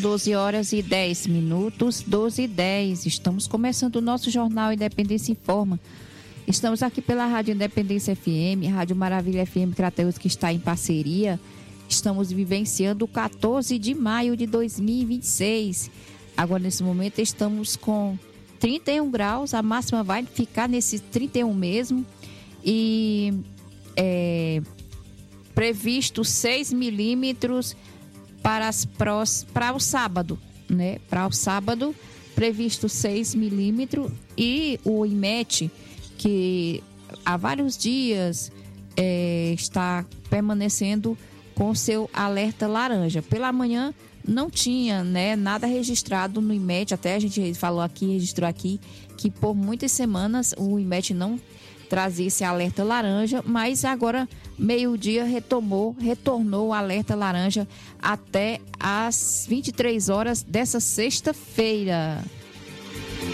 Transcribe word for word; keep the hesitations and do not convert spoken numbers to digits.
doze horas e dez minutos, doze e dez. Estamos começando o nosso jornal Independência Informa. Estamos aqui pela Rádio Independência F M, Rádio Maravilha F M Crateús, que está em parceria. Estamos vivenciando o quatorze de maio de dois mil e vinte e seis. Agora, nesse momento, estamos com trinta e um graus. A máxima vai ficar nesse trinta e um mesmo. E é previsto seis milímetros para, as prós, para o sábado, né? Para o sábado, previsto seis milímetros. E o IMET, que há vários dias é, está permanecendo com seu alerta laranja. Pela manhã não tinha, né, nada registrado no IMET, até a gente falou aqui, registrou aqui, que por muitas semanas o IMET não trazia esse alerta laranja, mas agora meio-dia retomou, retornou o alerta laranja até às vinte e três horas dessa sexta-feira.